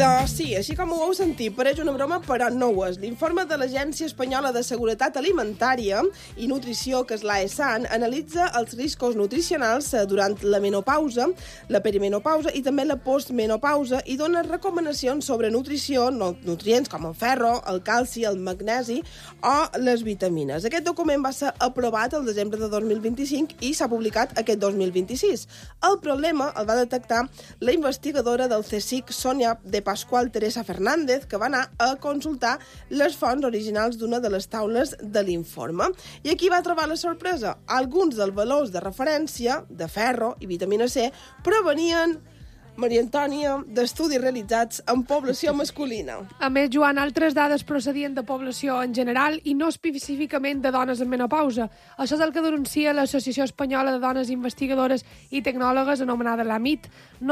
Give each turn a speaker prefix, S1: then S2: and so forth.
S1: Doncs sí, així com ho heu sentit, pareix una broma, però no ho és. L'informe de l'Agència Espanyola de Seguretat Alimentària i Nutrició, que és l'AESAN, analitza els riscos nutricionals durant la menopausa, la perimenopausa i també la postmenopausa i dona recomanacions sobre nutrició, nutrients com el ferro, el calci, el magnesi o les vitamines. Aquest document va ser aprovat el desembre de 2025 i s'ha publicat aquest 2026. El problema el va detectar la investigadora del CSIC, Sònia de Pasqual Teresa Fernández, que va anar a consultar les fonts originals d'una de les taules de l'informe. I aquí va trobar la sorpresa. Alguns dels valors de referència de ferro i vitamina C provenien, Maria Antònia, d'estudis realitzats en població masculina.
S2: A més, Joan, altres dades procedien de població en general i no específicament de dones en menopausa. Això és el que denuncia l'Associació Espanyola de Dones Investigadores i Tecnòlogues, anomenada l'AMIT.